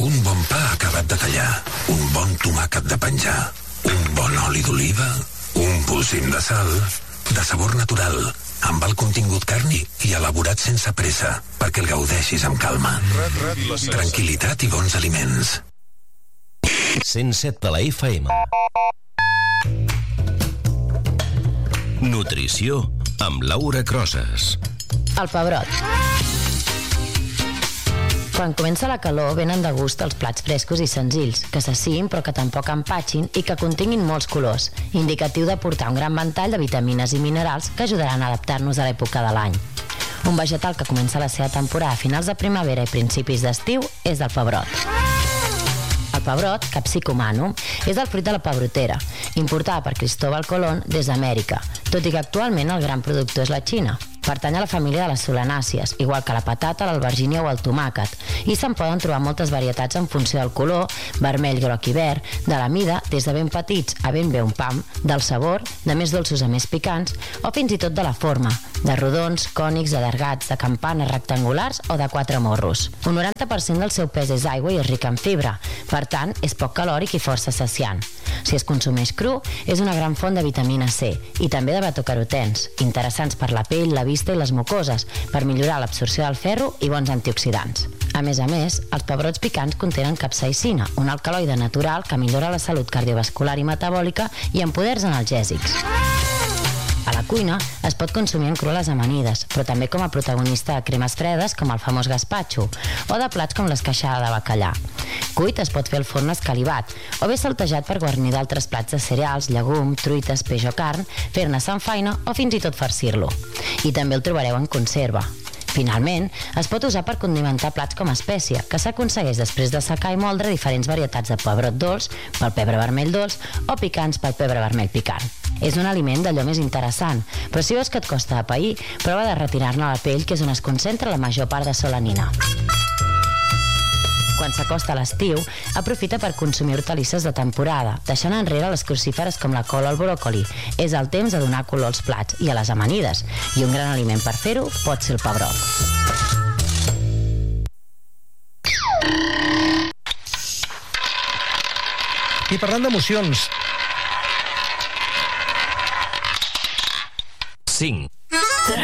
Un bon pa acabat de tallar, un bon tomàquet de penjar, un bon oli d'oliva, un polsim de sal, de sabor natural, amb el contingut carni i elaborat sense pressa, perquè el gaudeixis amb calma. Tranquil·litat i bons aliments. 107 de la FM. Nutrició amb Laura Crosas. El pebrot. Quan comença la calor venen de gust els plats frescos i senzills, que s'assien però que tampoc empatxin i que continguin molts colors, indicatiu de portar un gran ventall de vitamines i minerals que ajudaran a adaptar-nos a l'època de l'any. Un vegetal que comença la seva temporada a finals de primavera i principis d'estiu és el pebrot. El pebrot, Capsicum annuum, és el fruit de la pebrotera, importada per Cristóbal Colón des d'Amèrica, tot i que actualment el gran productor és la Xina. Pertany a la família de les solanàcies, igual que la patata, l'albergínia o el tomàquet, i se'n poden trobar moltes varietats en funció del color, vermell, groc i verd, de la mida, des de ben petits a ben pam, del sabor, de més dolços a més picants, o fins i tot de la forma, de rodons, cònics, allargats, de campanes rectangulars o de 4 morros. Un 90% del seu pes és aigua i és ric en fibra, per tant, és poc calòric i força saciant. Si es consumeix cru, és una gran font de vitamina C i també de betacarotens, interessants per la pell, la vista i les mucoses, per millorar l'absorció del ferro i bons antioxidants. A més, els pebrots picants contenen capsaïcina, un alcaloide natural que millora la salut cardiovascular i metabòlica i amb poders analgèsics. A la cuina es pot consumir en cru a les amanides, però també com a protagonista de cremes fredes com el famós gazpacho, o de plats com l'esqueixada de bacallà. Cuit es pot fer al forn escalivat, o bé saltejat per guarnir d'altres plats de cereals, llegum, truites, peix o carn, fer-ne samfaina o fins i tot farcir-lo. I també el trobareu en conserva. Finalment, es pot usar per condimentar plats com a espècia, que s'aconsegueix després de secar i moldre diferents varietats de pebrot dolç, pel pebre vermell dolç, o picants pel pebre vermell picant. És un aliment d'allò més interessant, però si veus que et costa de pair, prova de retirar-ne la pell, que és on es concentra la major part de solanina. Quan s'acosta l'estiu, aprofita per consumir hortalisses de temporada, deixant enrere les crucíferes com la col o el bròcoli. És el temps de donar color als plats i a les amanides, i un gran aliment per fer-ho pot ser el pebrot. I parlant d'emocions... 5,